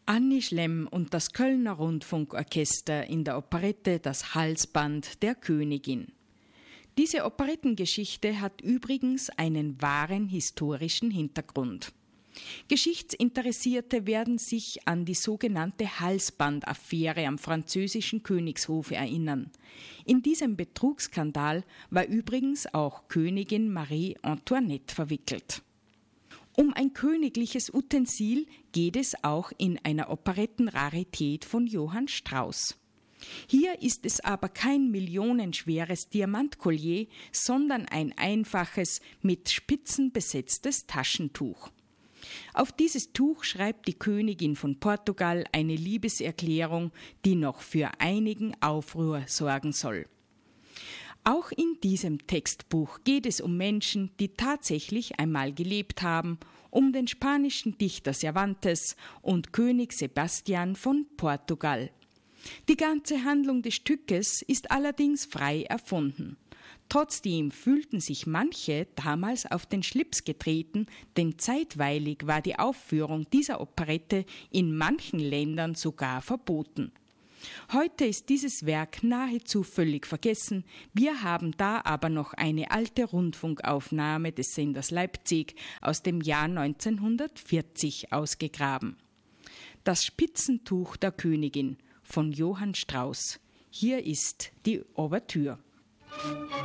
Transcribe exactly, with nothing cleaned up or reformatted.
Annie Schlemm und das Kölner Rundfunkorchester in der Operette Das Halsband der Königin. Diese Operettengeschichte hat übrigens einen wahren historischen Hintergrund. Geschichtsinteressierte werden sich an die sogenannte Halsbandaffäre am französischen Königshofe erinnern. In diesem Betrugsskandal war übrigens auch Königin Marie Antoinette verwickelt. Um ein königliches Utensil geht es auch in einer Operettenrarität von Johann Strauss. Hier ist es aber kein millionenschweres Diamantkollier, sondern ein einfaches, mit Spitzen besetztes Taschentuch. Auf dieses Tuch schreibt die Königin von Portugal eine Liebeserklärung, die noch für einigen Aufruhr sorgen soll. Auch in diesem Textbuch geht es um Menschen, die tatsächlich einmal gelebt haben, um den spanischen Dichter Cervantes und König Sebastian von Portugal. Die ganze Handlung des Stückes ist allerdings frei erfunden. Trotzdem fühlten sich manche damals auf den Schlips getreten, denn zeitweilig war die Aufführung dieser Operette in manchen Ländern sogar verboten. Heute ist dieses Werk nahezu völlig vergessen, wir haben da aber noch eine alte Rundfunkaufnahme des Senders Leipzig aus dem Jahr neunzehnhundertvierzig ausgegraben. Das Spitzentuch der Königin von Johann Strauss. Hier ist die Ouvertüre.